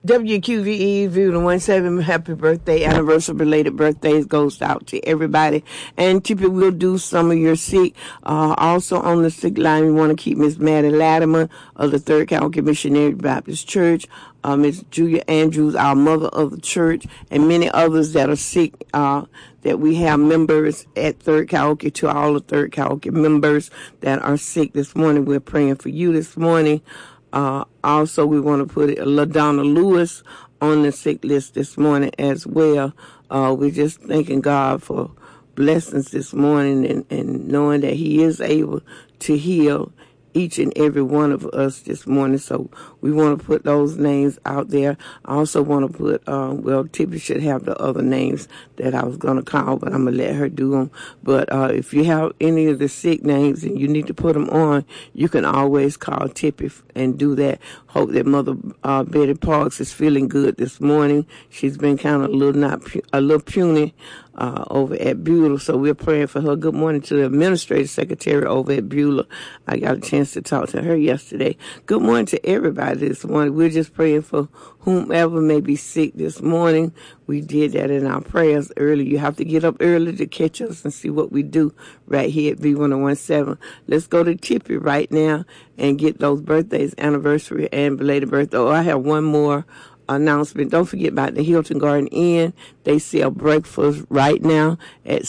WQVE View the 17 happy birthday, anniversary, belated birthdays goes out to everybody. And typically we'll do some of your sick. Also on the sick line, we want to keep Miss Maddie Latimer of the Third County Missionary Baptist Church, Miss Julia Andrews, our mother of the church, and many others that are sick, that we have members at Third Cahokia. To all the Third Cahokia members that are sick this morning, we're praying for you this morning. Also, we want to put LaDonna Lewis on the sick list this morning as well. We're just thanking God for blessings this morning and knowing that He is able to heal each and every one of us this morning. So we want to put those names out there. I also want to put, Tippy should have the other names that I was going to call, but I'm going to let her do them. But if you have any of the sick names and you need to put them on, you can always call Tippy and do that. Hope that Mother Betty Parks is feeling good this morning. She's been kind of a little puny over at Beulah, so we're praying for her. Good morning to the administrative secretary over at Beulah. I got a chance to talk to her yesterday. Good morning to everybody this morning. We're just praying for whomever may be sick this morning. We did that in our prayers early. You have to get up early to catch us and see what we do right here at V1017. Let's go to Tippy right now and get those birthdays, anniversary, and belated birthday. Oh, I have one more announcement. Don't forget about the Hilton Garden Inn. They sell breakfast right now at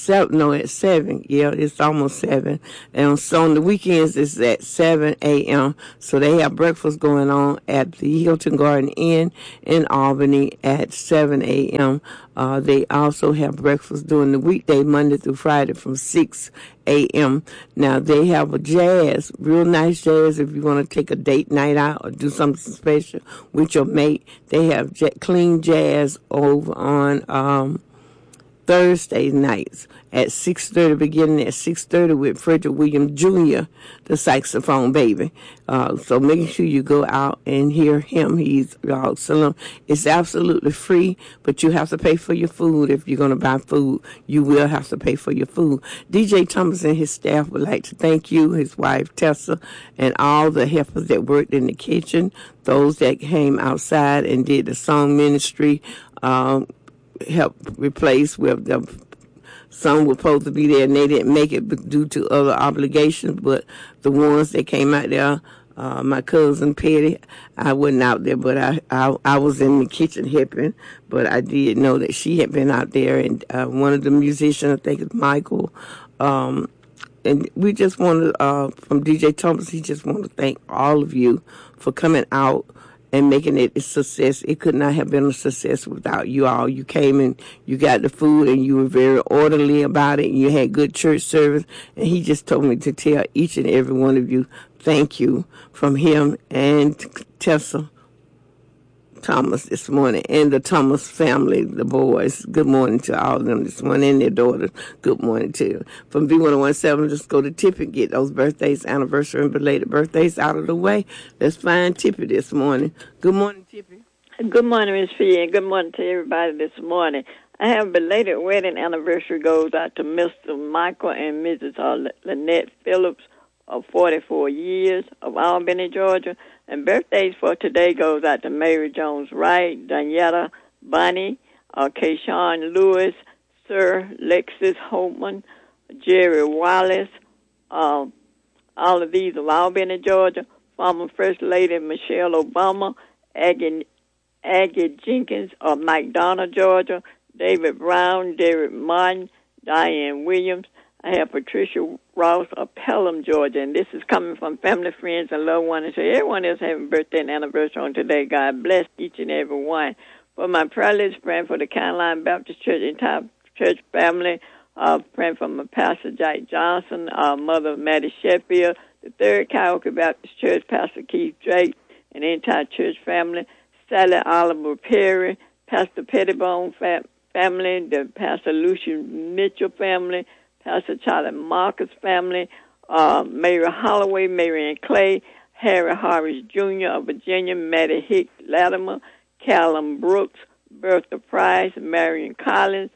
7. Yeah, it's almost 7. And so on the weekends, it's at 7 a.m. So they have breakfast going on at the Hilton Garden Inn in Albany at 7 a.m. They also have breakfast during the weekday, Monday through Friday from 6 a.m. Now, they have a jazz, real nice jazz if you want to take a date night out or do something special with your mate. They have clean jazz over on Thursday nights at 6:30, beginning at 6:30 with Frederick Williams Jr., the saxophone baby. So make sure you go out and hear him. He's awesome. It's absolutely free, but you have to pay for your food. If you're going to buy food, you will have to pay for your food. DJ Thomas and his staff would like to thank you, his wife Tessa, and all the helpers that worked in the kitchen, those that came outside and did the song ministry, help replace with the some were supposed to be there and they didn't make it due to other obligations, but the ones that came out there, my cousin Petty, I wasn't out there, but I was in the kitchen helping, but I did know that she had been out there, and one of the musicians, I think it's Michael, and we just want to, from DJ Thomas, he just want to thank all of you for coming out and making it a success. It could not have been a success without you all. You came and you got the food and you were very orderly about it. And you had good church service. And he just told me to tell each and every one of you, thank you from him and Tessa Thomas this morning, and the Thomas family, the boys. Good morning to all of them this morning, and their daughters. Good morning to you. From B1017, just go to Tippy and get those birthdays, anniversary, and belated birthdays out of the way. Let's find Tippy this morning. Good morning, Tippy. Good morning, Miss Fee, and good morning to everybody this morning. I have a belated wedding anniversary goes out to Mr. Michael and Mrs. Lynette Phillips of 44 years of Albany, Georgia. And birthdays for today goes out to Mary Jones Wright, Danietta Bunny, Kayshawn Lewis, Sir Lexus Holtman, Jerry Wallace, all of these of Albany, Georgia, former First Lady Michelle Obama, Aggie Jenkins of McDonough, Georgia, David Brown, Derek Martin, Diane Williams. I have Patricia Ross of Pelham, Georgia, and this is coming from family, friends, and loved ones. And so everyone is having birthday and anniversary on today. God bless each and every one. For my prayer list, praying for the Caroline Baptist Church, entire church family, praying for my Pastor Jack Johnson, Mother Maddie Sheffield, the Third Cahokia Baptist Church, Pastor Keith Drake, and the entire church family, Sally Oliver Perry, Pastor Pettibone family, the Pastor Lucian Mitchell family, Pastor Charlie Marcus family, Mary Holloway, Mary Ann Clay, Harry Harris Jr. of Virginia, Maddie Hicks Latimer, Callum Brooks, Bertha Price, Marion Collins,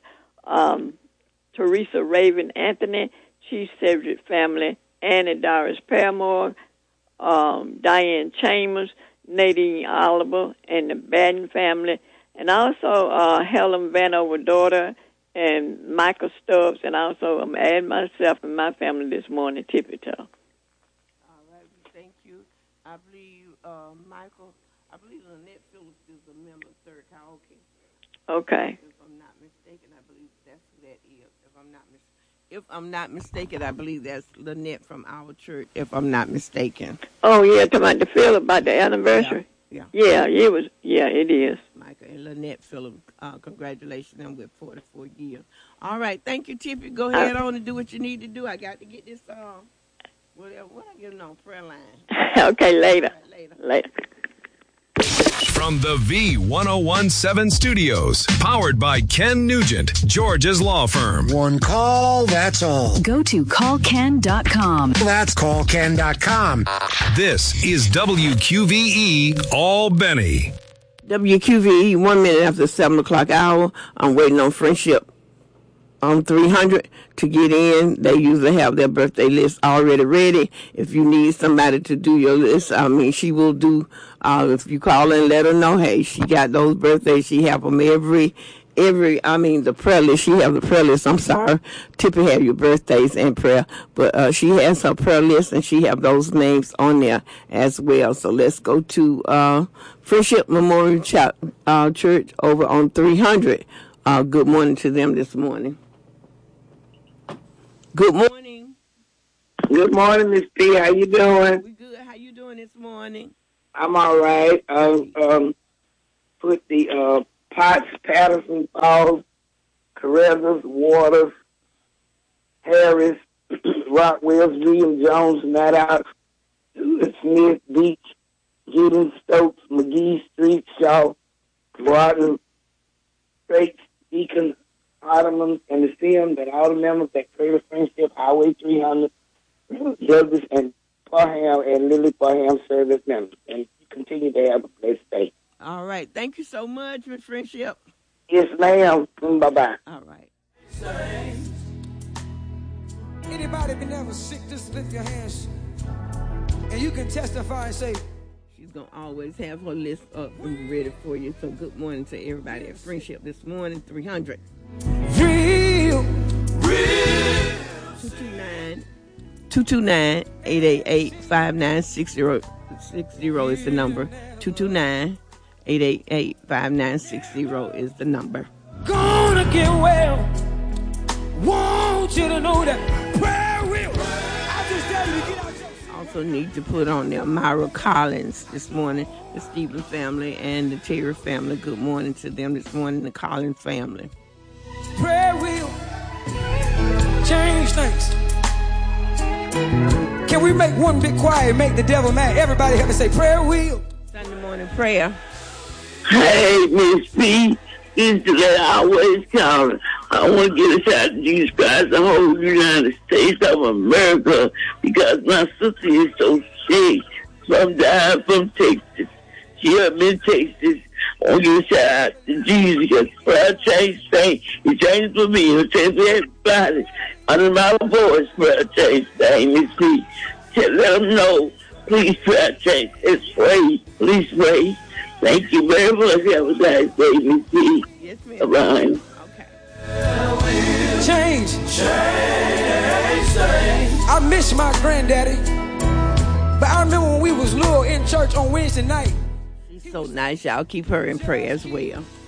Teresa Raven Anthony, Chief Cedric family, Annie Doris Paramore, Diane Chambers, Nadine Oliver and the Batten family, and also Helen Vanover daughter and Michael Stubbs, and also I'm adding myself and my family this morning, Tippy Toe. All right, thank you. I believe Michael, I believe Lynette Phillips is a member of Third Karaoke. Okay. If I'm not mistaken, I believe that's who that is. If I'm not mistaken, I believe that's Lynette from our church, if I'm not mistaken. Oh, yeah, talking about the Philip, about the anniversary? Yeah. Yeah, it is. Michael and Lynette Phillips, congratulations them with 44 years. All right, thank you, Tippy. Go ahead on and do what you need to do. I got to get this, what I get on prayer line. Okay, later. Right, later. From the V1017 studios, powered by Ken Nugent, George's law firm. One call, that's all. Go to callken.com. That's callken.com. This is WQVE Albany. WQVE, 1 minute after 7 o'clock hour. I'm waiting on Friendship on 300 to get in. They usually have their birthday list already ready. If you need somebody to do your list, she will do. If you call and let her know, hey, she got those birthdays. She have them the prayer list. She have the prayer list. I'm sorry. Tippy have your birthdays and prayer, but she has her prayer list and she have those names on there as well. So let's go to Friendship Memorial Church over on 300. Good morning to them this morning. Good morning. Good morning, Miss P. How you doing? We good. How you doing this morning? I'm all right. Put the Potts, Patterson, Falls, Carruthers, Waters, Harris, Rockwell, William Jones, Maddox, Smith, Beach, Gideon, Stokes, McGee, Street, Shaw, Barton, Straits, Deacon, Ottoman, and the SIM, that all the members that Cradle Friendship, Highway 300, Douglas, and Parham, and Lily Parham serve as members. And you continue to have a blessed day. All right. Thank you so much, Miss Friendship. Yes, ma'am. Bye-bye. All right. Anybody been ever sick, just lift your hands. And you can testify and say, she's going to always have her list up and ready for you. So good morning to everybody at Friendship this morning, 300. Real. 229-888-5960 is the number. 229-888-5960 is the number. Gonna get well. Want you to know that prayer will. I just tell you to get out your... Also need to put on there Myra Collins this morning, the Stevens family and the Terry family. Good morning to them this morning, the Collins family. Prayer will change things. Can we make one big choir and make the devil mad? Everybody have to say prayer will. Sunday morning prayer. Hey, Miss P, this is that I always call. I want to get a shout to Jesus Christ, the whole United States of America, because my sister is so sick. From dying from Texas. She up in Texas. I want to get a shout out to Jesus, because prayer changed things. He changed for me. He'll change for everybody. Under my voice, prayer changed things. Miss P, let them know. Please, prayer change. It's free. Please pray. Thank you very much. Have a nice day, Miss P. Yes, ma'am. Bye-bye. Okay. Change. I miss my granddaddy. But I remember when we was little in church on Wednesday night. She's so nice. Y'all keep her in prayer as well.